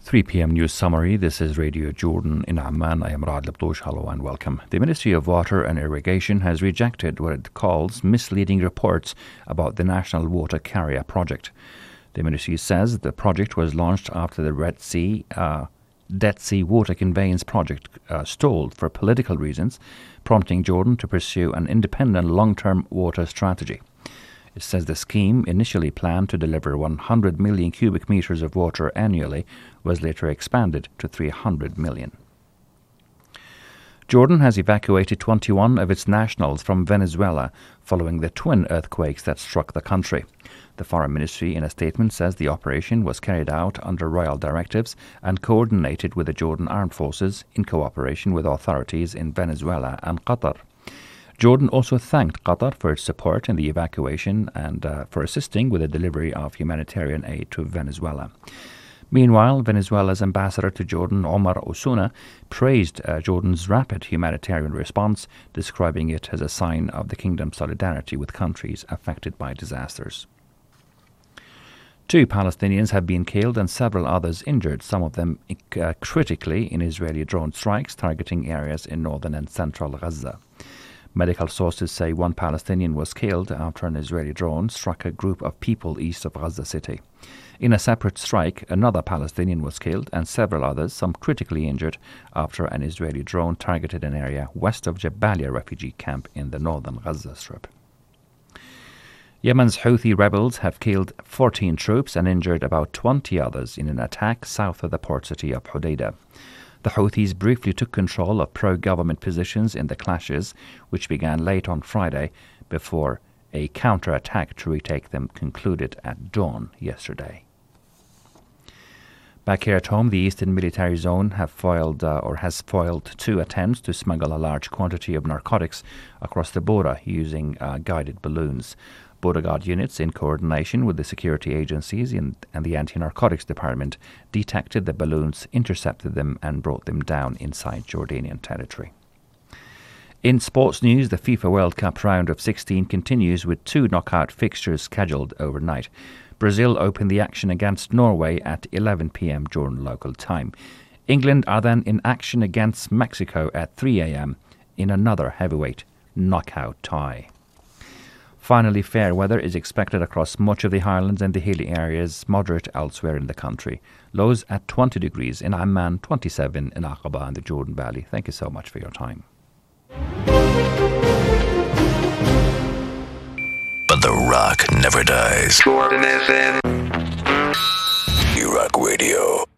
3 p.m. news summary. This is Radio Jordan in Amman. I am Rad Labdouche. Hello and welcome. The Ministry of Water and Irrigation has rejected what it calls misleading reports about the National Water Carrier project. The ministry says the project was launched after the Dead Sea Water Conveyance project stalled for political reasons, prompting Jordan to pursue an independent long-term water strategy. It says the scheme, initially planned to deliver 100 million cubic meters of water annually, was later expanded to 300 million. Jordan has evacuated 21 of its nationals from Venezuela following the twin earthquakes that struck the country. The Foreign Ministry, in a statement, says the operation was carried out under royal directives and coordinated with the Jordan Armed Forces in cooperation with authorities in Venezuela and Qatar. Jordan also thanked Qatar for its support in the evacuation and for assisting with the delivery of humanitarian aid to Venezuela. Meanwhile, Venezuela's ambassador to Jordan, Omar Osuna, praised Jordan's rapid humanitarian response, describing it as a sign of the kingdom's solidarity with countries affected by disasters. 2 Palestinians have been killed and several others injured, some of them critically, in Israeli drone strikes targeting areas in northern and central Gaza. Medical sources say 1 Palestinian was killed after an Israeli drone struck a group of people east of Gaza City. In a separate strike, another Palestinian was killed and several others, some critically injured, after an Israeli drone targeted an area west of Jabalia refugee camp in the northern Gaza Strip. Yemen's Houthi rebels have killed 14 troops and injured about 20 others in an attack south of the port city of Hodeidah. The Houthis briefly took control of pro-government positions in the clashes, which began late on Friday before a counter-attack to retake them concluded at dawn yesterday. Back here at home, the Eastern Military Zone has foiled 2 attempts to smuggle a large quantity of narcotics across the border using guided balloons. Border Guard units, in coordination with the security agencies and the Anti-Narcotics Department, detected the balloons, intercepted them and brought them down inside Jordanian territory. In sports news, the FIFA World Cup round of 16 continues with 2 knockout fixtures scheduled overnight. Brazil open the action against Norway at 11 p.m. Jordan local time. England are then in action against Mexico at 3 a.m. in another heavyweight knockout tie. Finally, fair weather is expected across much of the highlands and the hilly areas, moderate elsewhere in the country. Lows at 20 degrees in Amman, 27 in Aqaba and the Jordan Valley. Thank you so much for your time. But the rock never dies. Jordan FM. You Rock Radio.